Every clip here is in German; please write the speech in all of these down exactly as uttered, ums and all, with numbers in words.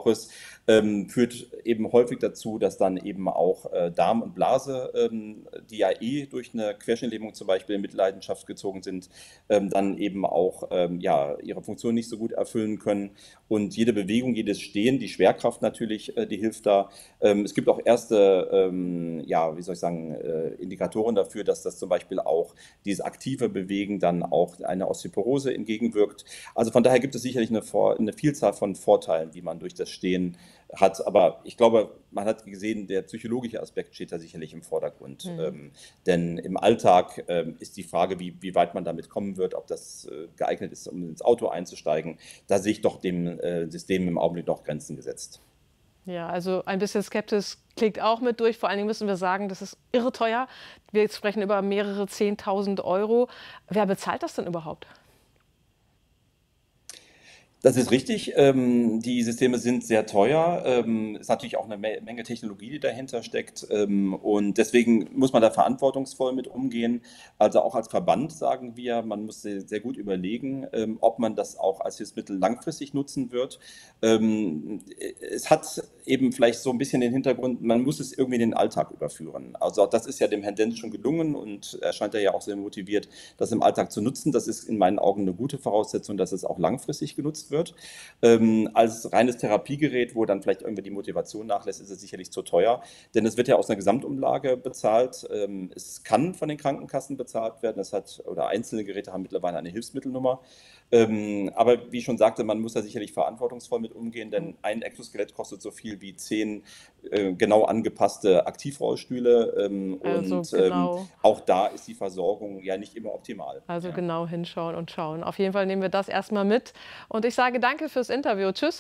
Loches ähm, führt eben häufig dazu, dass dann eben auch äh, Darm und Blase, ähm, die ja eh durch eine Querschnittlähmung zum Beispiel in Mitleidenschaft gezogen sind, ähm, dann eben auch ähm, ja, ihre Funktion nicht so gut erfüllen können. Und jede Bewegung, jedes Stehen, die Schwerkraft natürlich, äh, die hilft da. Ähm, es gibt auch erste, ähm, ja, wie soll ich sagen, äh, Indikatoren dafür, dass das zum Beispiel auch dieses aktive Bewegen dann auch einer Osteoporose entgegenwirkt. Also von daher gibt es sicherlich eine, Vor eine Vielzahl von Vorteilen, die man durch das Stehen hat. Aber ich glaube, man hat gesehen, der psychologische Aspekt steht da sicherlich im Vordergrund. Mhm. Ähm, denn im Alltag ähm, ist die Frage, wie, wie weit man damit kommen wird, ob das äh, geeignet ist, um ins Auto einzusteigen. Da sehe ich doch dem äh, System im Augenblick noch Grenzen gesetzt. Ja, also ein bisschen Skepsis klingt auch mit durch. Vor allen Dingen müssen wir sagen, das ist irre teuer. Wir sprechen über mehrere Zehntausend Euro. Wer bezahlt das denn überhaupt? Das ist richtig. Ähm, die Systeme sind sehr teuer. Ähm, ist natürlich auch eine Me Menge Technologie, die dahinter steckt. Ähm, und deswegen muss man da verantwortungsvoll mit umgehen. Also auch als Verband sagen wir, man muss sehr, sehr gut überlegen, ähm, ob man das auch als Hilfsmittel langfristig nutzen wird. Ähm, es hat eben vielleicht so ein bisschen den Hintergrund, man muss es irgendwie in den Alltag überführen. Also auch das ist ja dem Herrn Dentz schon gelungen und er scheint ja auch sehr motiviert, das im Alltag zu nutzen. Das ist in meinen Augen eine gute Voraussetzung, dass es auch langfristig genutzt wird. Ähm, als reines Therapiegerät, wo dann vielleicht irgendwie die Motivation nachlässt, ist es sicherlich zu teuer, denn es wird ja aus einer Gesamtumlage bezahlt. Ähm, es kann von den Krankenkassen bezahlt werden, es hat, oder einzelne Geräte haben mittlerweile eine Hilfsmittelnummer. Ähm, aber wie ich schon sagte, man muss da sicherlich verantwortungsvoll mit umgehen, denn ein Exoskelett kostet so viel wie zehn äh, genau angepasste Aktivrollstühle ähm, Also und ähm, genau, auch da ist die Versorgung ja nicht immer optimal. also Ja. genau hinschauen und schauen. Auf jeden Fall nehmen wir das erstmal mit. Und ich sage danke fürs Interview. Tschüss.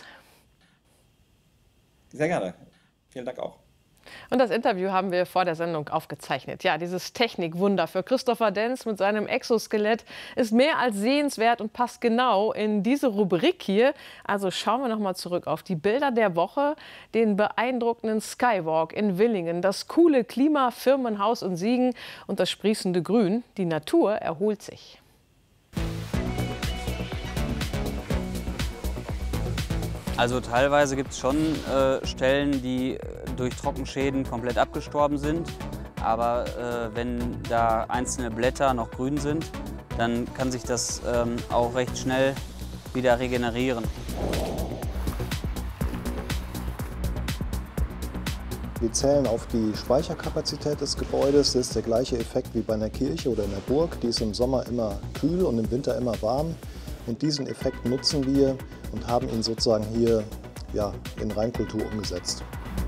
Sehr gerne. Vielen Dank auch. Und das Interview haben wir vor der Sendung aufgezeichnet. Ja, dieses Technikwunder für Christopher Dentz mit seinem Exoskelett ist mehr als sehenswert und passt genau in diese Rubrik hier. Also schauen wir noch mal zurück auf die Bilder der Woche, den beeindruckenden Skywalk in Willingen, das coole Klimafirmenhaus in Siegen und das sprießende Grün. Die Natur erholt sich. Also teilweise gibt es schon äh, Stellen, die äh, durch Trockenschäden komplett abgestorben sind. Aber äh, wenn da einzelne Blätter noch grün sind, dann kann sich das ähm, auch recht schnell wieder regenerieren. Wir zählen auf die Speicherkapazität des Gebäudes. Das ist der gleiche Effekt wie bei einer Kirche oder einer Burg. Die ist im Sommer immer kühl und im Winter immer warm. Und diesen Effekt nutzen wir und haben ihn sozusagen hier ja, in Reinkultur umgesetzt.